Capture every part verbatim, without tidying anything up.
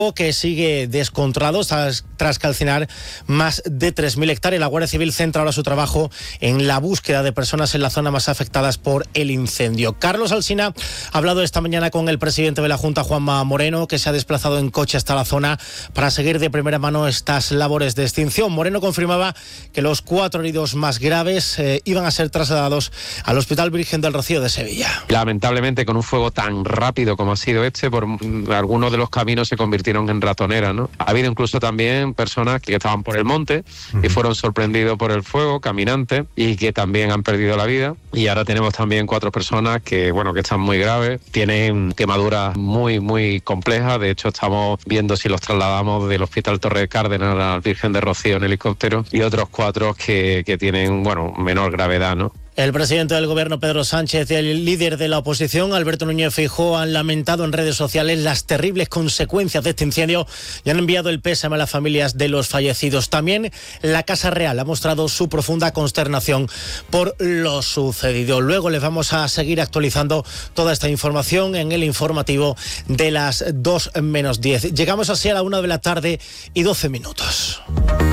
que sigue descontrolado tras, tras calcinar más de tres mil hectáreas. La Guardia Civil centra ahora su trabajo en la búsqueda de personas en la zona más afectadas por el incendio. Carlos Alsina ha hablado esta mañana con el presidente de la Junta, Juanma Moreno, que se ha desplazado en coche hasta la zona para seguir de primera mano estas labores de extinción. Moreno confirmaba que los cuatro heridos más graves eh, iban a ser trasladados al Hospital Virgen del Rocío de Sevilla. Lamentablemente, con un fuego tan rápido como ha sido este, por algunos de los caminos se convirtieron en ratonera, ¿no? Ha habido incluso también personas que estaban por el monte y fueron sorprendidos por el fuego, caminantes, y que también han perdido la vida. Y ahora tenemos también cuatro personas que, bueno, que están muy graves, tienen quemaduras muy, muy complejas. De hecho, estamos viendo si los trasladamos del Hospital Torre de Cárdenas al Virgen de Rocío en helicóptero, y otros cuatro que, que tienen, bueno, menor gravedad, ¿no? El presidente del Gobierno, Pedro Sánchez, y el líder de la oposición, Alberto Núñez Feijóo, han lamentado en redes sociales las terribles consecuencias de este incendio y han enviado el pésame a las familias de los fallecidos. También la Casa Real ha mostrado su profunda consternación por lo sucedido. Luego les vamos a seguir actualizando toda esta información en el informativo de las dos menos diez. Llegamos así a la una de la tarde y doce minutos.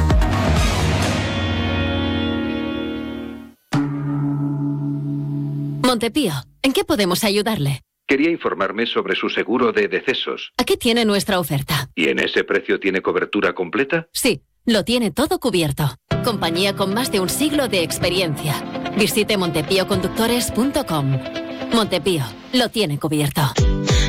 Montepío, ¿en qué podemos ayudarle? Quería informarme sobre su seguro de decesos. Aquí tiene nuestra oferta. ¿Y en ese precio tiene cobertura completa? Sí, lo tiene todo cubierto. Compañía con más de un siglo de experiencia. Visite montepío conductores punto com. Montepío, lo tiene cubierto.